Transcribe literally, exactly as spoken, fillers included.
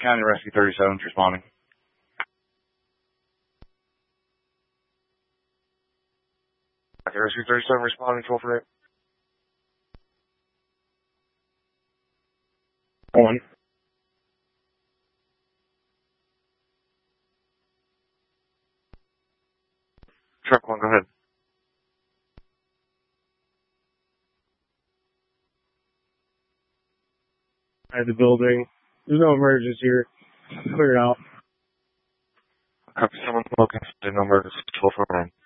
County Rescue thirty-seven responding. County Rescue thirty-seven responding, twelve for eight. One. Truck one, go ahead. At the building. There's no emergency here. Clear it out. Copy, someone looking for the number twelve for nine.